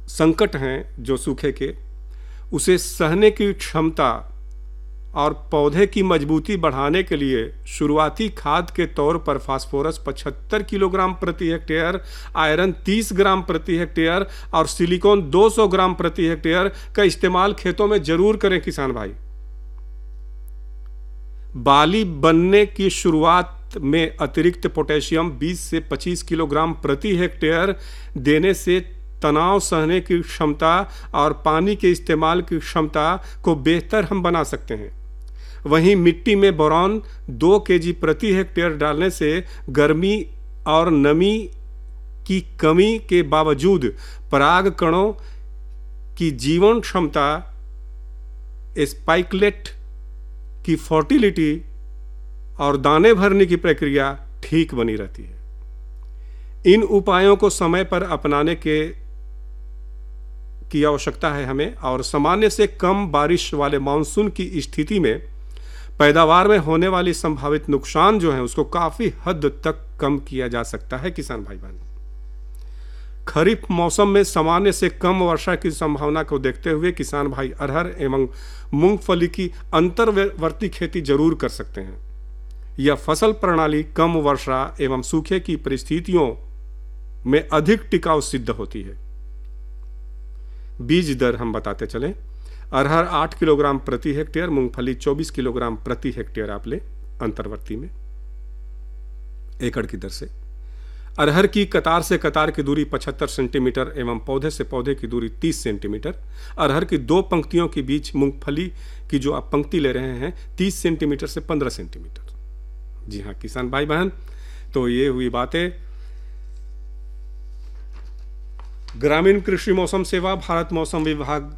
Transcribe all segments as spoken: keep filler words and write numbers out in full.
संकट हैं जो सूखे के, उसे सहने की क्षमता और पौधे की मजबूती बढ़ाने के लिए शुरुआती खाद के तौर पर फास्फोरस पचहत्तर किलोग्राम प्रति हेक्टेयर, आयरन तीस ग्राम प्रति हेक्टेयर और सिलिकॉन दो सौ ग्राम प्रति हेक्टेयर का इस्तेमाल खेतों में जरूर करें किसान भाई। बाली बनने की शुरुआत में अतिरिक्त पोटेशियम बीस से पच्चीस किलोग्राम प्रति हेक्टेयर देने से तनाव सहने की क्षमता और पानी के इस्तेमाल की क्षमता को बेहतर हम बना सकते हैं। वहीं मिट्टी में बोरॉन दो केजी प्रति हेक्टेयर डालने से गर्मी और नमी की कमी के बावजूद पराग कणों की जीवन क्षमता, स्पाइकलेट की फर्टिलिटी और दाने भरने की प्रक्रिया ठीक बनी रहती है। इन उपायों को समय पर अपनाने के की आवश्यकता है हमें, और सामान्य से कम बारिश वाले मानसून की स्थिति में पैदावार में होने वाली संभावित नुकसान जो है उसको काफी हद तक कम किया जा सकता है किसान भाई बहन। खरीफ मौसम में सामान्य से कम वर्षा की संभावना को देखते हुए किसान भाई अरहर एवं मूंगफली की अंतर्वर्ती खेती जरूर कर सकते हैं। यह फसल प्रणाली कम वर्षा एवं सूखे की परिस्थितियों में अधिक टिकाऊ सिद्ध होती है। बीज दर हम बताते चलें। अरहर आठ किलोग्राम प्रति हेक्टेयर, मूंगफली चौबीस किलोग्राम प्रति हेक्टेयर आप ले अंतर्वर्ती में एकड़ की दर से। अरहर की कतार से कतार की दूरी पचहत्तर सेंटीमीटर एवं पौधे से पौधे की दूरी तीस सेंटीमीटर। अरहर की दो पंक्तियों के बीच मूंगफली की जो आप पंक्ति ले रहे हैं तीस सेंटीमीटर से पंद्रह सेंटीमीटर। जी हाँ किसान भाई बहन, तो ये हुई बातें ग्रामीण कृषि मौसम सेवा, भारत मौसम विभाग,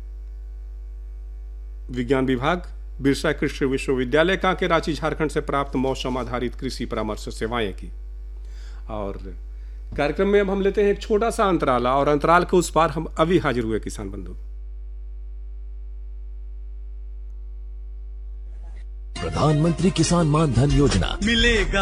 विज्ञान विभाग, बिरसा कृषि विश्वविद्यालय कांके रांची झारखंड से प्राप्त मौसम आधारित कृषि परामर्श सेवाएं की। और कार्यक्रम में अब हम लेते हैं एक छोटा सा अंतराल, और अंतराल के उस पार हम अभी हाजिर हुए किसान बंधु। प्रधानमंत्री किसान मान धन योजना मिलेगा